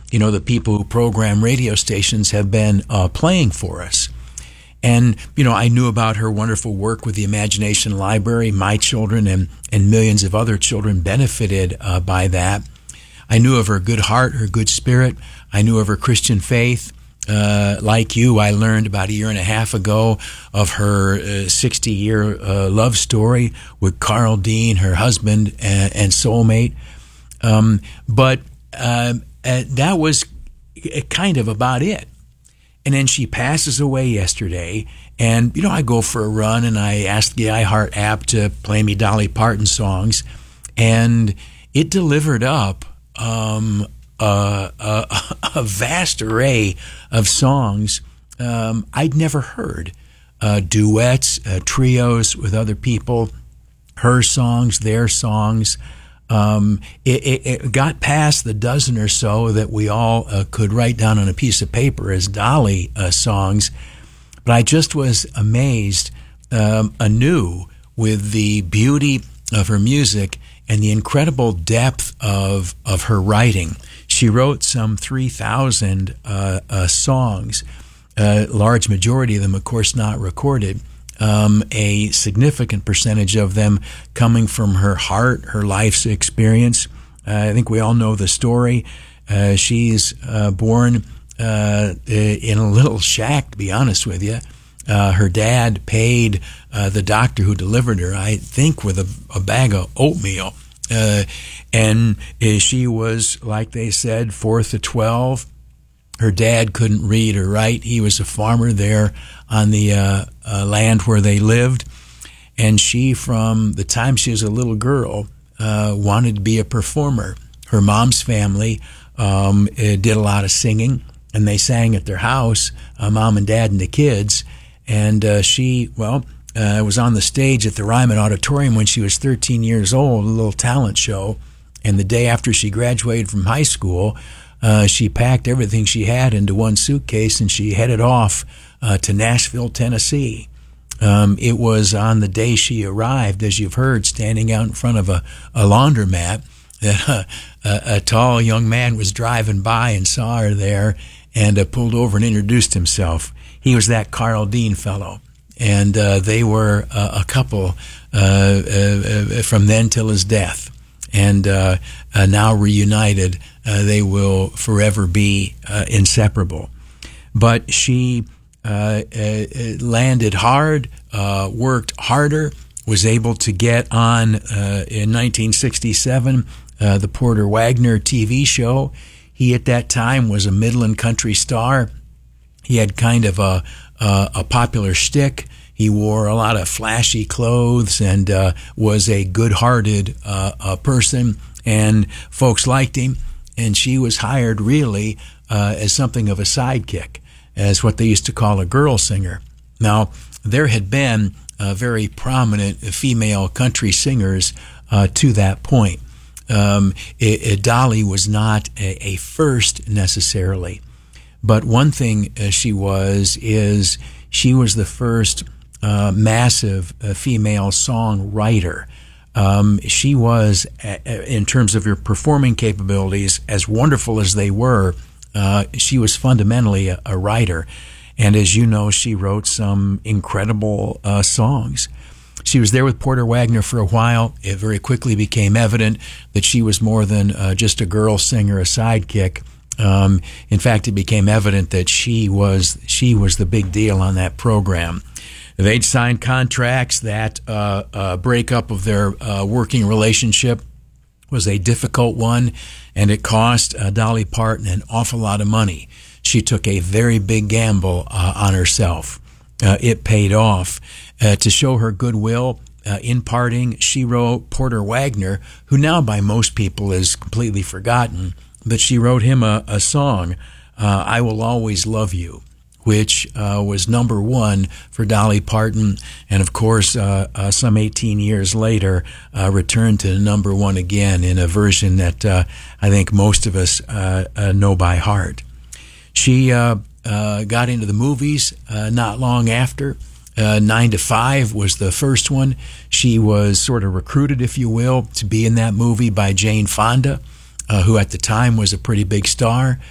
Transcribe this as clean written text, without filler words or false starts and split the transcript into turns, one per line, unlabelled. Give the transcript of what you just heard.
the people who program radio stations have been playing for us. And, I knew about her wonderful work with the Imagination Library. My children and millions of other children benefited by that. I knew of her good heart, her good spirit. I knew of her Christian faith. Like you, I learned about a year and a half ago of her 60-year love story with Carl Dean, her husband and soulmate. But that was kind of about it. And then she passes away yesterday. And, I go for a run and I asked the iHeart app to play me Dolly Parton songs. And it delivered up a vast array of songs I'd never heard. Duets, trios with other people, her songs, their songs. It got past the dozen or so that we all could write down on a piece of paper as Dolly songs. But I just was amazed anew with the beauty of her music and the incredible depth of her writing. She wrote some 3,000 songs, a large majority of them, of course, not recorded. A significant percentage of them coming from her heart, her life's experience. I think we all know the story. She's born in a little shack, to be honest with you. Her dad paid the doctor who delivered her, I think, with a bag of oatmeal. And she was, like they said, 4th of 12. Her dad couldn't read or write. He was a farmer there on the land where they lived. And she, from the time she was a little girl, wanted to be a performer. Her mom's family did a lot of singing, and they sang at their house, mom and dad and the kids. And she was on the stage at the Ryman Auditorium when she was 13 years old, a little talent show. And the day after she graduated from high school, she packed everything she had into one suitcase and she headed off to Nashville, Tennessee. It was on the day she arrived, as you've heard, standing out in front of a laundromat, that a tall young man was driving by and saw her there and pulled over and introduced himself. He was that Carl Dean fellow. And they were a couple from then till his death. And now reunited, they will forever be inseparable. But she landed hard, worked harder, was able to get on in 1967 the Porter Wagoner TV show. He at that time was a Midland country star. He had kind of a popular shtick. He wore a lot of flashy clothes and was a good-hearted person, and folks liked him. And she was hired really as something of a sidekick, as what they used to call a girl singer. Now, there had been very prominent female country singers to that point. Dolly was not a first necessarily, but one thing she was the first massive female songwriter. She was, in terms of her performing capabilities, as wonderful as they were, she was fundamentally a writer. And as you know, she wrote some incredible songs. She was there with Porter Wagoner for a while. It very quickly became evident that she was more than just a girl singer, a sidekick. In fact, it became evident that she was the big deal on that program. They'd signed contracts. That breakup of their working relationship was a difficult one, and it cost Dolly Parton an awful lot of money. She took a very big gamble on herself. It paid off. To show her goodwill in parting, she wrote Porter Wagoner, who now by most people is completely forgotten, but she wrote him a song, I Will Always Love You, which was number one for Dolly Parton, and of course, some 18 years later, returned to number one again in a version that I think most of us know by heart. She got into the movies not long after. 9 to 5 was the first one. She was sort of recruited, if you will, to be in that movie by Jane Fonda, who at the time was a pretty big star.